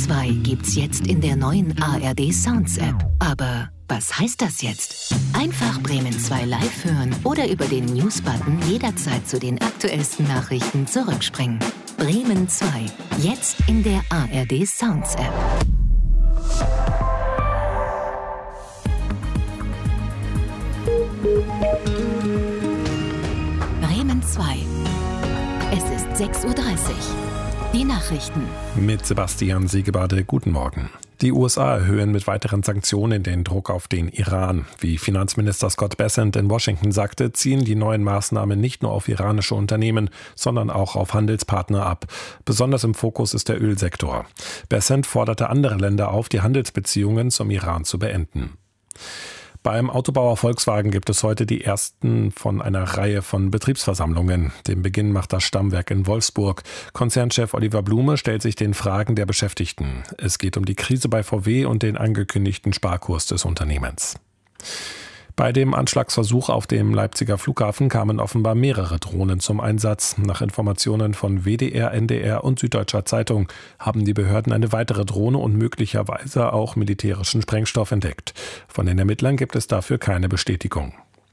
2 gibt's jetzt in der neuen ARD Sounds App. Aber was heißt das jetzt? Einfach Bremen 2 live hören oder über den News-Button jederzeit zu den aktuellsten Nachrichten zurückspringen. Bremen 2, jetzt in der ARD Sounds App. Bremen 2. Es ist 6:30 Uhr. Die Nachrichten. Mit Sebastian Siegebade, guten Morgen. Die USA erhöhen mit weiteren Sanktionen den Druck auf den Iran. Wie Finanzminister Scott Bessent in Washington sagte, ziehen die neuen Maßnahmen nicht nur auf iranische Unternehmen, sondern auch auf Handelspartner ab. Besonders im Fokus ist der Ölsektor. Bessent forderte andere Länder auf, die Handelsbeziehungen zum Iran zu beenden. Beim Autobauer Volkswagen gibt es heute die ersten von einer Reihe von Betriebsversammlungen. Den Beginn macht das Stammwerk in Wolfsburg. Konzernchef Oliver Blume stellt sich den Fragen der Beschäftigten. Es geht um die Krise bei VW und den angekündigten Sparkurs des Unternehmens. Bei dem Anschlagsversuch auf dem Leipziger Flughafen kamen offenbar mehrere Drohnen zum Einsatz. Nach Informationen von WDR, NDR und Süddeutscher Zeitung haben die Behörden eine weitere Drohne und möglicherweise auch militärischen Sprengstoff entdeckt. Von den Ermittlern gibt es dafür keine Bestätigung.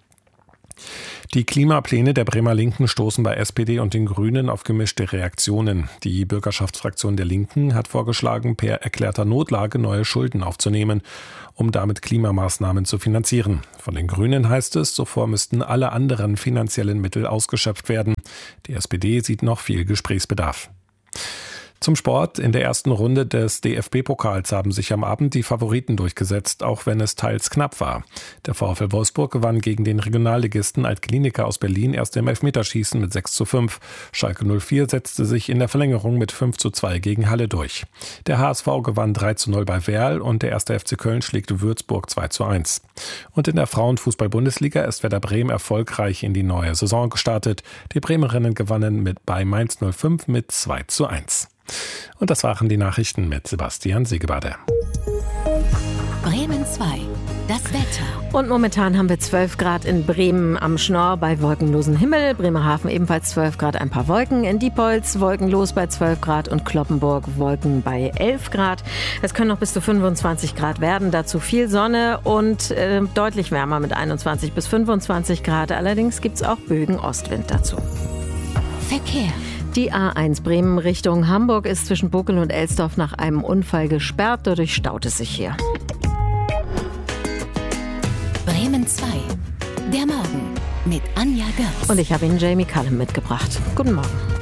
Die Klimapläne der Bremer Linken stoßen bei SPD und den Grünen auf gemischte Reaktionen. Die Bürgerschaftsfraktion der Linken hat vorgeschlagen, per erklärter Notlage neue Schulden aufzunehmen, um damit Klimamaßnahmen zu finanzieren. Von den Grünen heißt es, zuvor müssten alle anderen finanziellen Mittel ausgeschöpft werden. Die SPD sieht noch viel Gesprächsbedarf. Zum Sport. In der ersten Runde des DFB-Pokals haben sich am Abend die Favoriten durchgesetzt, auch wenn es teils knapp war. Der VfL Wolfsburg gewann gegen den Regionalligisten Altkliniker aus Berlin erst im Elfmeterschießen mit 6:5. Schalke 04 setzte sich in der Verlängerung mit 5:2 gegen Halle durch. Der HSV gewann 3:0 bei Werl und der 1. FC Köln schlägt Würzburg 2:1. Und in der Frauenfußball-Bundesliga ist Werder Bremen erfolgreich in die neue Saison gestartet. Die Bremerinnen gewannen bei Mainz 05 mit 2:1. Und das waren die Nachrichten mit Sebastian Siegebade. Bremen 2, das Wetter. Und momentan haben wir 12 Grad in Bremen am Schnorr bei wolkenlosem Himmel. Bremerhaven ebenfalls 12 Grad, ein paar Wolken. In Diepholz wolkenlos bei 12 Grad und Cloppenburg Wolken bei 11 Grad. Es können noch bis zu 25 Grad werden. Dazu viel Sonne und deutlich wärmer mit 21 bis 25 Grad. Allerdings gibt es auch Bögen Ostwind dazu. Verkehr. Die A1 Bremen Richtung Hamburg ist zwischen Bokel und Elsdorf nach einem Unfall gesperrt. Dadurch staut es sich hier. Bremen 2, der Morgen mit Anja Götz. Und ich habe Ihnen Jamie Cullum mitgebracht. Guten Morgen.